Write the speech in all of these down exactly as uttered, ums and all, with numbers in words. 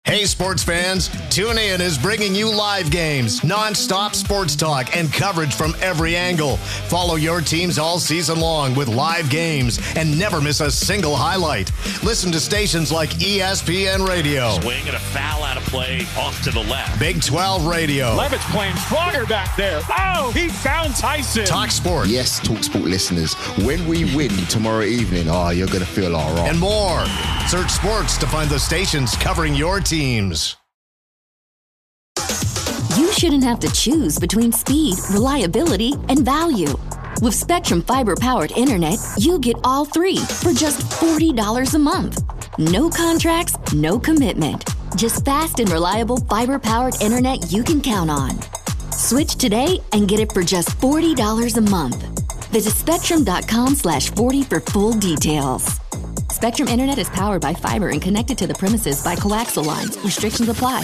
Hey, sports fans, TuneIn is bringing you live games, nonstop sports talk, and coverage from every angle. Follow your teams all season long with live games and never miss a single highlight. Listen to stations like E S P N Radio. Swing and a foul out of play off to the left. Big twelve Radio. Levitt's playing stronger back there. Oh, he found Tyson. Talk Sport. Yes, Talk Sport listeners, when we win tomorrow evening, oh, you're going to feel all right. And more. Search sports to find the stations covering your team. Teams. You shouldn't have to choose between speed, reliability, and value. With Spectrum Fiber-powered internet, you get all three for just forty dollars a month. No contracts, no commitment. Just fast and reliable fiber-powered internet you can count on. Switch today and get it for just forty dollars a month. Visit spectrum.com slash 40 for full details. Spectrum Internet is powered by fiber and connected to the premises by coaxial lines. Restrictions apply.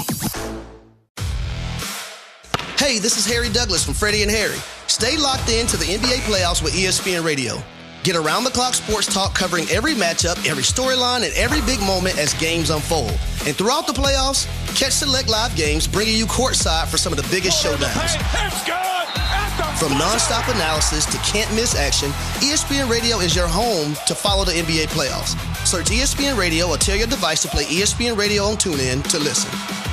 Hey, this is Harry Douglas from Freddie and Harry. Stay locked in to the N B A playoffs with E S P N Radio. Get around-the-clock sports talk covering every matchup, every storyline, and every big moment as games unfold. And throughout the playoffs, catch select live games bringing you courtside for some of the biggest showdowns. From nonstop analysis to can't-miss action, E S P N Radio is your home to follow the N B A playoffs. Search E S P N Radio or tell your device to play E S P N Radio on TuneIn to listen.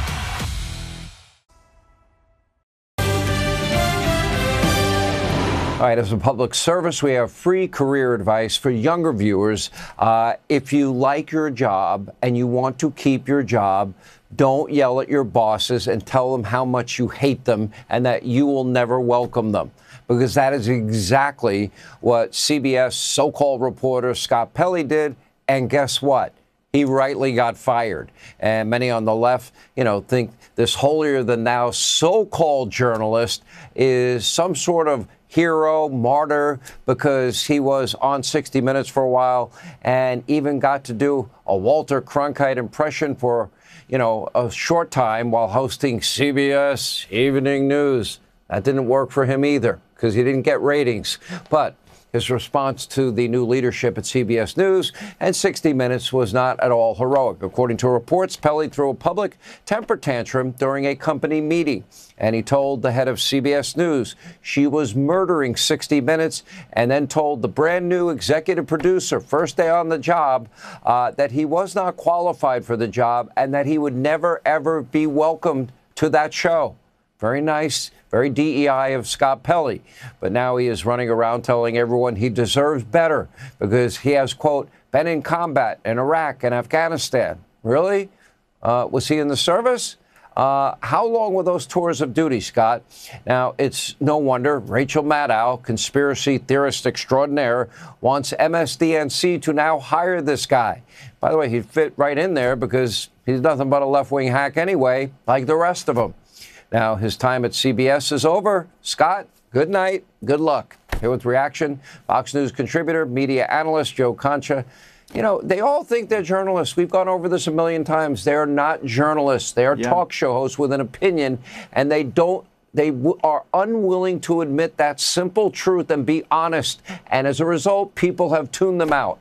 All right, as a public service, we have free career advice for younger viewers. Uh, if you like your job and you want to keep your job, don't yell at your bosses and tell them how much you hate them and that you will never welcome them, because that is exactly what C B S so-called reporter Scott Pelley did. And guess what? He rightly got fired. And many on the left, you know, think this holier-than-thou so-called journalist is some sort of hero, martyr, because he was on sixty minutes for a while and even got to do a Walter Cronkite impression for, you know, a short time while hosting C B S Evening News. That didn't work for him either because he didn't get ratings. But his response to the new leadership at C B S News and sixty minutes was not at all heroic. According to reports, Pelley threw a public temper tantrum during a company meeting, and he told the head of C B S News she was murdering sixty minutes, and then told the brand new executive producer, first day on the job, uh, that he was not qualified for the job and that he would never, ever be welcomed to that show. Very nice, very D E I of Scott Pelley. But now he is running around telling everyone he deserves better because he has, quote, been in combat in Iraq and Afghanistan. Really? Uh, was he in the service? Uh, how long were those tours of duty, Scott? Now, it's no wonder Rachel Maddow, conspiracy theorist extraordinaire, wants M S D N C to now hire this guy. By the way, he'd fit right in there because he's nothing but a left-wing hack anyway, like the rest of them. Now, his time at C B S is over. Scott, good night. Good luck. Here with reaction, Fox News contributor, media analyst Joe Concha. You know, they all think they're journalists. We've gone over this a million times. They are not journalists. They are yeah. talk show hosts with an opinion, and they don't. They w- are unwilling to admit that simple truth and be honest. And as a result, people have tuned them out.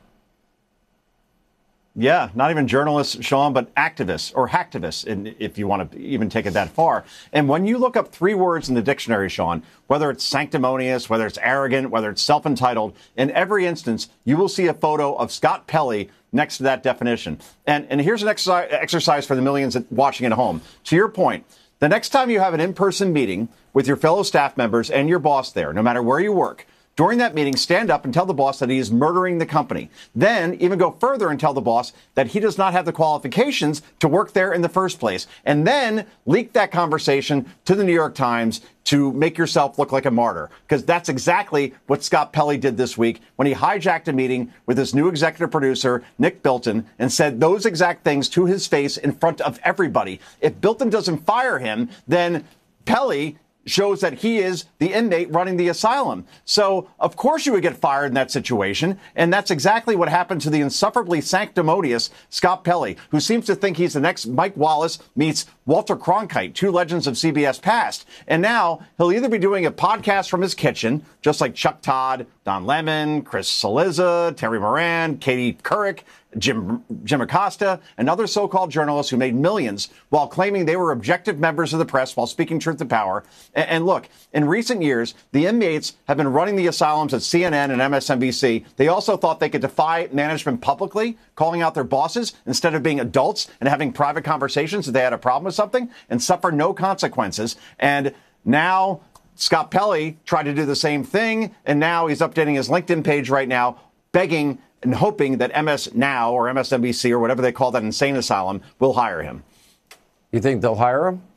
Yeah, not even journalists, Sean, but activists or hacktivists, if you want to even take it that far. And when you look up three words in the dictionary, Sean, whether it's sanctimonious, whether it's arrogant, whether it's self-entitled, in every instance, you will see a photo of Scott Pelley next to that definition. And, and here's an exercise, exercise for the millions watching at home. To your point, the next time you have an in-person meeting with your fellow staff members and your boss there, no matter where you work, during that meeting, stand up and tell the boss that he is murdering the company. Then even go further and tell the boss that he does not have the qualifications to work there in the first place. And then leak that conversation to the New York Times to make yourself look like a martyr. Because that's exactly what Scott Pelley did this week when he hijacked a meeting with his new executive producer, Nick Bilton, and said those exact things to his face in front of everybody. If Bilton doesn't fire him, then Pelley shows that he is the inmate running the asylum. So, of course, you would get fired in that situation. And that's exactly what happened to the insufferably sanctimonious Scott Pelley, who seems to think he's the next Mike Wallace meets Walter Cronkite, two legends of C B S past. And now he'll either be doing a podcast from his kitchen, just like Chuck Todd, Don Lemon, Chris Cillizza, Terry Moran, Katie Couric, Jim, Jim Acosta, and other so-called journalists who made millions while claiming they were objective members of the press while speaking truth to power. And, and look, in recent years, the inmates have been running the asylums at C N N and M S N B C. They also thought they could defy management publicly, calling out their bosses instead of being adults and having private conversations if they had a problem with something, and suffer no consequences. And now Scott Pelley tried to do the same thing, and now he's updating his LinkedIn page right now, begging and hoping that M S Now or M S N B C or whatever they call that insane asylum will hire him. You think they'll hire him?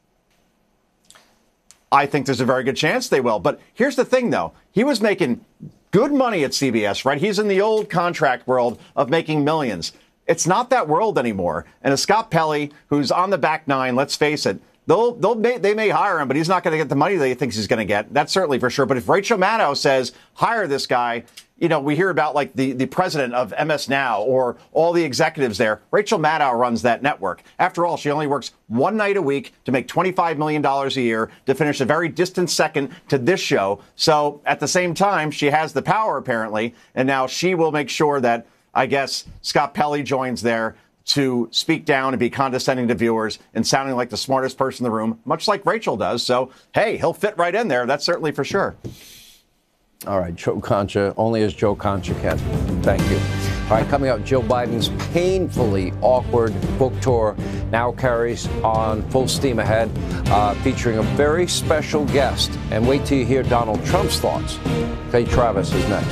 I think there's a very good chance they will. But here's the thing, though. He was making good money at C B S, right? He's in the old contract world of making millions. It's not that world anymore. And a Scott Pelley, who's on the back nine, let's face it, they'll, they'll may, they may hire him, but he's not going to get the money that he thinks he's going to get. That's certainly for sure. But if Rachel Maddow says, hire this guy, you know, we hear about like the, the president of M S Now or all the executives there. Rachel Maddow runs that network. After all, she only works one night a week to make twenty-five million dollars a year to finish a very distant second to this show. So at the same time, she has the power, apparently. And now she will make sure that, I guess, Scott Pelley joins there to speak down and be condescending to viewers and sounding like the smartest person in the room, much like Rachel does. So, hey, he'll fit right in there. That's certainly for sure. All right, Joe Concha, only as Joe Concha can. Thank you. All right, coming up, Joe Biden's painfully awkward book tour now carries on full steam ahead, uh, featuring a very special guest. And wait till you hear Donald Trump's thoughts. Clay Travis is next.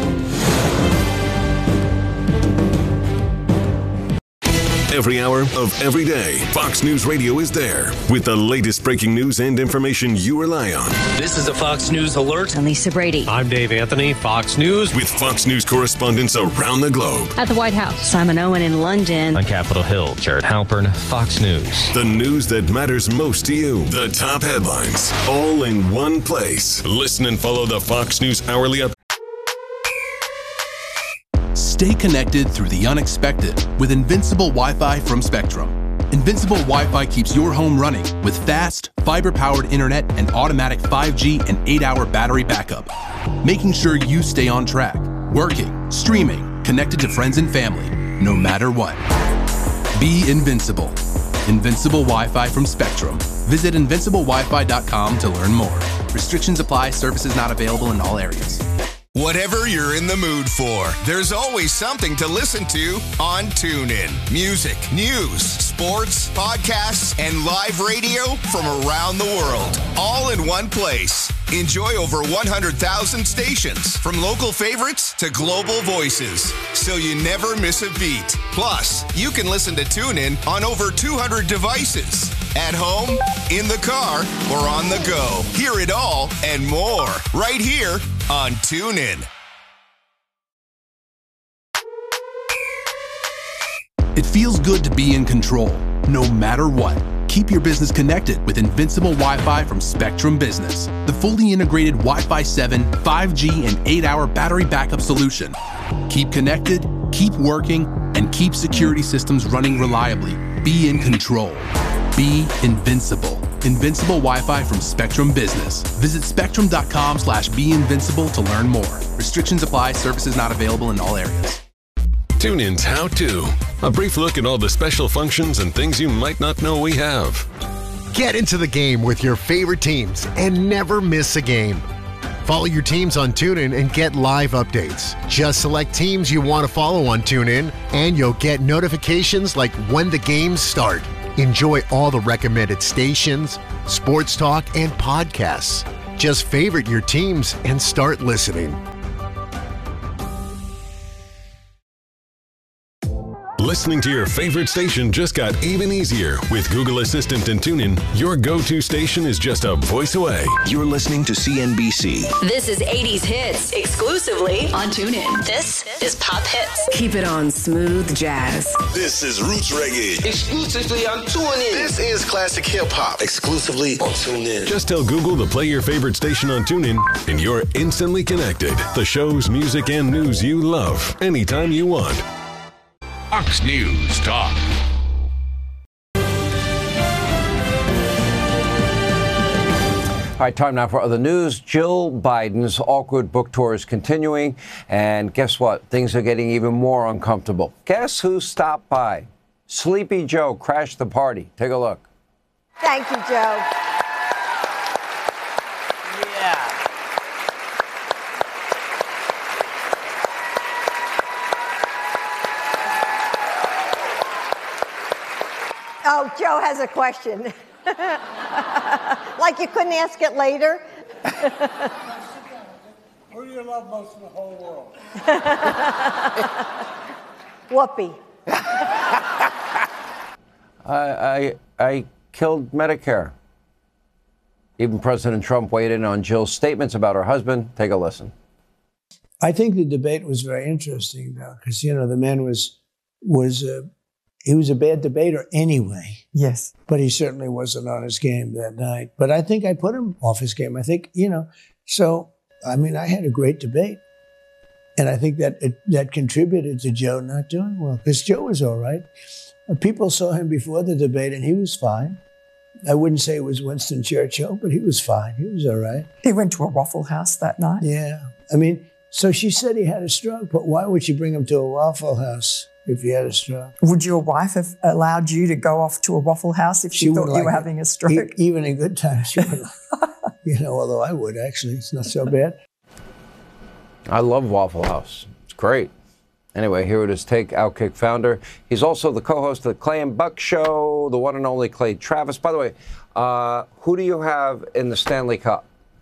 Every hour of every day, Fox News Radio is there with the latest breaking news and information you rely on. This is a Fox News Alert. I'm Lisa Brady. I'm Dave Anthony, Fox News. With Fox News correspondents around the globe. At the White House, Simon Owen in London. On Capitol Hill, Jared Halpern, Fox News. The news that matters most to you. The top headlines, all in one place. Listen and follow the Fox News Hourly Up. Stay connected through the unexpected with Invincible Wi-Fi from Spectrum. Invincible Wi-Fi keeps your home running with fast, fiber-powered internet and automatic five G and eight hour battery backup, making sure you stay on track, working, streaming, connected to friends and family, no matter what. Be invincible. Invincible Wi-Fi from Spectrum. Visit invincible wi fi dot com to learn more. Restrictions apply. Services not available in all areas. Whatever you're in the mood for, there's always something to listen to on TuneIn. Music, news, sports, podcasts, and live radio from around the world, all in one place. Enjoy over one hundred thousand stations, from local favorites to global voices, so you never miss a beat. Plus, you can listen to TuneIn on over two hundred devices. At home, in the car, or on the go. Hear it all and more right here on TuneIn. It feels good to be in control, no matter what. Keep your business connected with Invincible Wi-Fi from Spectrum Business, the fully integrated Wi-Fi seven, five G, and eight hour battery backup solution. Keep connected, keep working, and keep security systems running reliably. Be in control. Be invincible. Invincible Wi-Fi from Spectrum Business. Visit spectrum.com slash be invincible to learn more. Restrictions apply. Services not available in all areas. TuneIn's How To. A brief look at all the special functions and things you might not know we have. Get into the game with your favorite teams and never miss a game. Follow your teams on TuneIn and get live updates. Just select teams you want to follow on TuneIn, and you'll get notifications like when the games start. Enjoy all the recommended stations, sports talk, and podcasts. Just favorite your teams and start listening. Listening to your favorite station just got even easier. With Google Assistant and TuneIn, your go-to station is just a voice away. You're listening to C N B C. This is eighties hits exclusively on TuneIn. This is Pop Hits. Keep it on smooth jazz. This is Roots Reggae. Exclusively on TuneIn. This is classic hip hop. Exclusively on TuneIn. Just tell Google to play your favorite station on TuneIn, and you're instantly connected. The shows, music, and news you love anytime you want. Fox News Talk. All right, time now for other news. Jill Biden's awkward book tour is continuing, and guess what? Things are getting even more uncomfortable. Guess who stopped by? Sleepy Joe crashed the party. Take a look. Thank you, Joe. Yeah. Oh, Joe has a question. Like you couldn't ask it later? Who do you love most in the whole world? Whoopi. I, I, I killed Medicare. Even President Trump weighed in on Jill's statements about her husband. Take a listen. I think the debate was very interesting, though, because, you know, the man was, was uh, he was a bad debater anyway. Yes. But he certainly wasn't on his game that night. But I think I put him off his game. I think, you know, so, I mean, I had a great debate. And I think that it, that contributed to Joe not doing well, because Joe was all right. People saw him before the debate, and he was fine. I wouldn't say it was Winston Churchill, but he was fine. He was all right. He went to a Waffle House that night. Yeah. I mean, so she said he had a stroke, but why would she bring him to a Waffle House if he had a stroke? Would your wife have allowed you to go off to a Waffle House if she, she thought you like were it. having a stroke? E- even in good times, she would. You know, although I would, actually. It's not so bad. I love Waffle House. It's great. Anyway, here it is, Take Outkick founder. He's also the co-host of the Clay and Buck Show, the one and only Clay Travis. By the way, uh, who do you have in the Stanley Cup?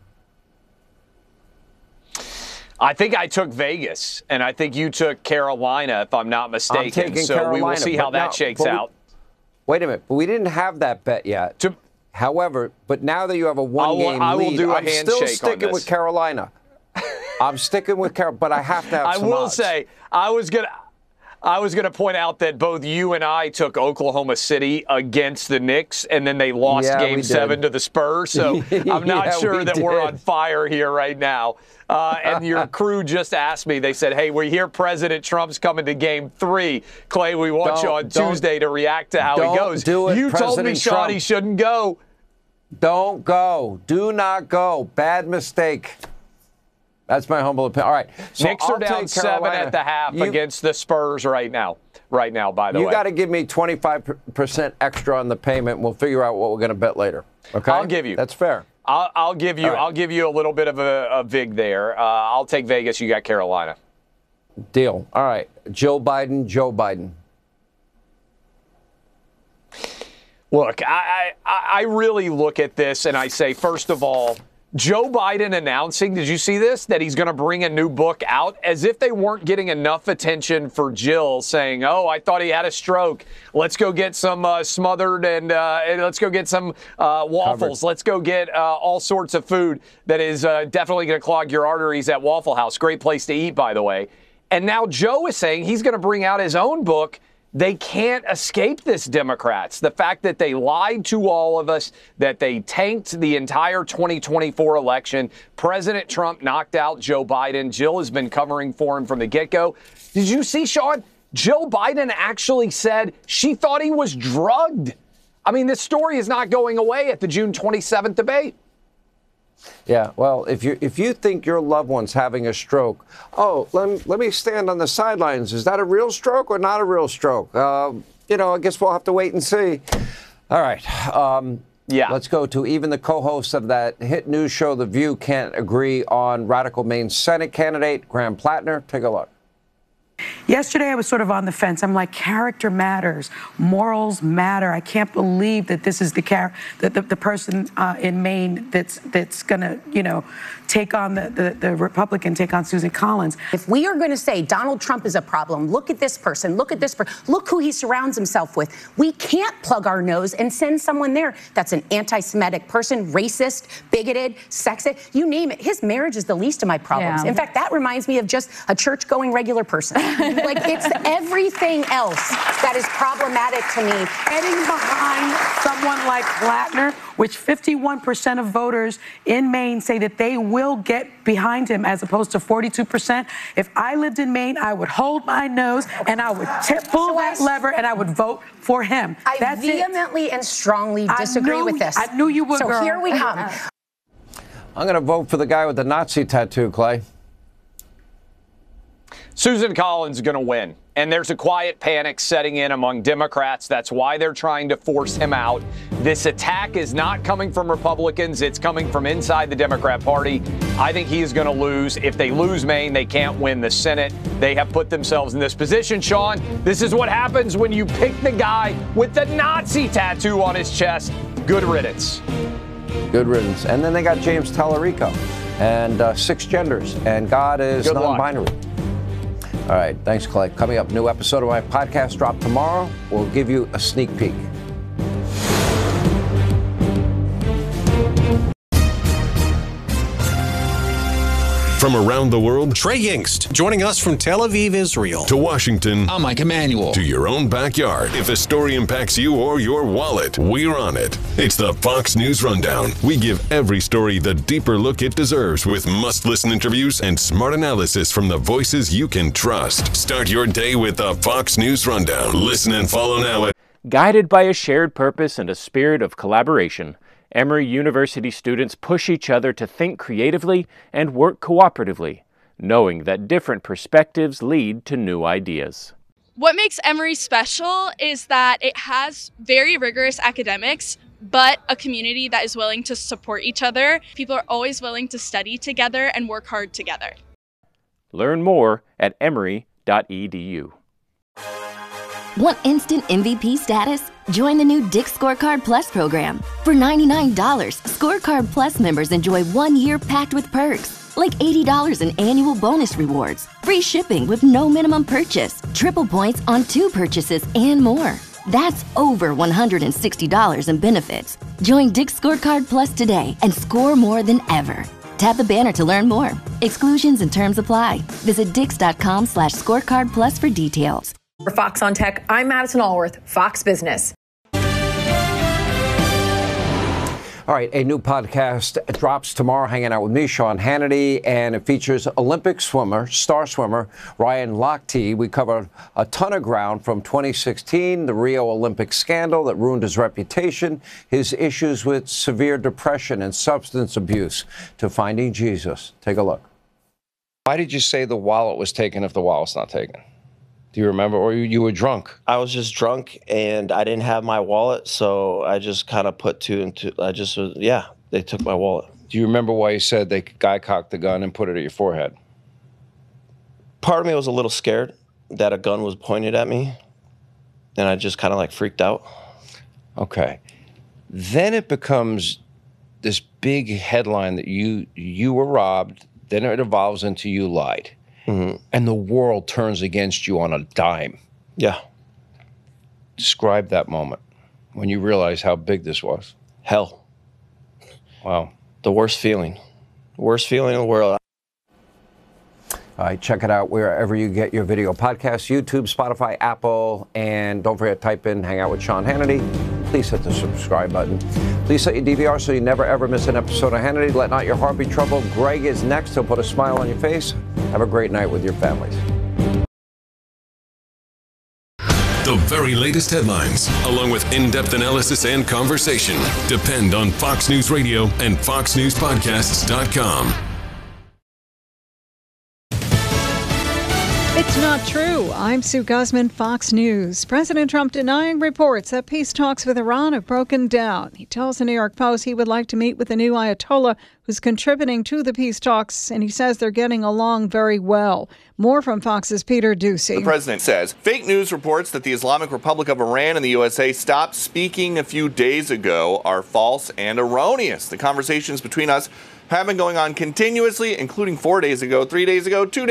I think I took Vegas, and I think you took Carolina, if I'm not mistaken. I'm taking so Carolina, we will see how that now, shakes we, out. Wait a minute, but we didn't have that bet yet. To, However, but now that you have a one-game I will, I will lead, do a I'm still handshake sticking on this. with Carolina. I'm sticking with Carolina, but I have to have I some will odds. say, I was gonna. I was going to point out that both you and I took Oklahoma City against the Knicks, and then they lost yeah, Game Seven to the Spurs. So I'm not yeah, sure we that did. we're on fire here right now. Uh, and your crew just asked me. They said, "Hey, we hear President Trump's coming to Game Three. Clay, we want don't, you on Tuesday to react to how he goes." Do it, you President told me, Sean, Trump. he shouldn't go. Don't go. Do not go. Bad mistake. That's my humble opinion. All right. So Knicks I'll are down take seven Carolina. at the half you, against the Spurs right now. Right now, by the you way. You got to give me twenty-five percent extra on the payment. We'll figure out what we're going to bet later. Okay? I'll give you. That's fair. I'll, I'll give you. Right. I'll give you a little bit of a, a vig there. Uh, I'll take Vegas. You got Carolina. Deal. All right. Jill Biden, Joe Biden. Look, I, I I really look at this and I say, first of all, Joe Biden announcing, did you see this, that he's going to bring a new book out, as if they weren't getting enough attention for Jill saying, oh, I thought he had a stroke. Let's go get some uh, smothered and, uh, and let's go get some uh, waffles. Covered. Let's go get uh, all sorts of food that is uh, definitely going to clog your arteries at Waffle House. Great place to eat, by the way. And now Joe is saying he's going to bring out his own book. They can't escape this, Democrats. The fact that they lied to all of us, that they tanked the entire twenty twenty-four election. President Trump knocked out Joe Biden. Jill has been covering for him from the get-go. Did you see, Sean? Jill Biden actually said she thought he was drugged. I mean, this story is not going away at the June twenty-seventh debate. Yeah, well, if you if you think your loved one's having a stroke, oh, let me, let me stand on the sidelines. Is that a real stroke or not a real stroke? Uh, you know, I guess we'll have to wait and see. All right. Um, yeah. Let's go to even the co-hosts of that hit news show, The View, can't agree on radical Maine Senate candidate Graham Plattner. Take a look. Yesterday, I was sort of on the fence. I'm like, character matters. Morals matter. I can't believe that this is the char- the, the, the person uh, in Maine that's that's going to, you know, take on the, the, the Republican, take on Susan Collins. If we are going to say Donald Trump is a problem, look at this person, look at this person, look who he surrounds himself with. We can't plug our nose and send someone there that's an anti-Semitic person, racist, bigoted, sexist, you name it. His marriage is the least of my problems. Yeah. In fact, that reminds me of just a church-going regular person. Like, it's everything else that is problematic to me. Heading behind someone like Plattner, which fifty-one percent of voters in Maine say that they will get behind him, as opposed to forty-two percent. If I lived in Maine, I would hold my nose and I would tip, pull so that I, lever and I would vote for him. I That's vehemently it. and strongly disagree knew, with this. I knew you would, So girl. here we come. I'm going to vote for the guy with the Nazi tattoo, Clay. Susan Collins is going to win. And there's a quiet panic setting in among Democrats. That's why they're trying to force him out. This attack is not coming from Republicans. It's coming from inside the Democrat Party. I think he is going to lose. If they lose Maine, they can't win the Senate. They have put themselves in this position, Sean. This is what happens when you pick the guy with the Nazi tattoo on his chest. Good riddance. Good riddance. And then they got James Tallarico and uh, six genders. And God is Good non-binary. luck. All right. Thanks, Clay. Coming up, new episode of my podcast drop tomorrow. We'll give you a sneak peek. From around the world, Trey Yingst, joining us from Tel Aviv, Israel. To Washington. I'm Mike Emanuel. To your own backyard. If a story impacts you or your wallet, we're on it. It's the Fox News Rundown. We give every story the deeper look it deserves with must-listen interviews and smart analysis from the voices you can trust. Start your day with the Fox News Rundown. Listen and follow now at Guided by a shared purpose and a spirit of collaboration, Emory University students push each other to think creatively and work cooperatively, knowing that different perspectives lead to new ideas. What makes Emory special is that it has very rigorous academics, but a community that is willing to support each other. People are always willing to study together and work hard together. Learn more at emory dot e d u. Want instant M V P status? Join the new Dick's Scorecard Plus program. For ninety-nine dollars, Scorecard Plus members enjoy one year packed with perks, like eighty dollars in annual bonus rewards, free shipping with no minimum purchase, triple points on two purchases, and more. That's over one hundred sixty dollars in benefits. Join Dick's Scorecard Plus today and score more than ever. Tap the banner to learn more. Exclusions and terms apply. Visit dix.com slash scorecard plus for details. For Fox on Tech, I'm Madison Allworth, Fox Business. All right, a new podcast drops tomorrow, hanging out with me, Sean Hannity, and it features Olympic swimmer, star swimmer, Ryan Lochte. We cover a ton of ground from twenty sixteen, the Rio Olympic scandal that ruined his reputation, his issues with severe depression and substance abuse, to finding Jesus. Take a look. Why did you say the wallet was taken if the wallet's not taken? Do you remember, or you, you were drunk? I was just drunk, and I didn't have my wallet, so I just kind of put two and two. I just was, yeah, they took my wallet. Do you remember why you said the guy cocked the gun and put it at your forehead? Part of me was a little scared that a gun was pointed at me, and I just kind of like freaked out. Okay. Then it becomes this big headline that you you were robbed, then it evolves into you lied. Mm-hmm. And the world turns against you on a dime. Yeah. Describe that moment when you realized how big this was. Hell. Wow. The worst feeling. Worst feeling in the world. All right, check it out wherever you get your video podcasts, YouTube, Spotify, Apple, and don't forget, type in Hang Out with Sean Hannity. Please hit the subscribe button. Please set your D V R so you never ever miss an episode of Hannity. Let not your heart be troubled. Greg is next. He'll put a smile on your face. Have a great night with your families. The very latest headlines, along with in-depth analysis and conversation, depend on Fox News Radio and fox news podcasts dot com. It's not true. I'm Sue Guzman, Fox News. President Trump denying reports that peace talks with Iran have broken down. He tells the New York Post he would like to meet with the new Ayatollah who's contributing to the peace talks, and he says they're getting along very well. More from Fox's Peter Doocy. The president says fake news reports that the Islamic Republic of Iran and the U S A stopped speaking a few days ago are false and erroneous. The conversations between us have been going on continuously, including four days ago, three days ago, two days ago.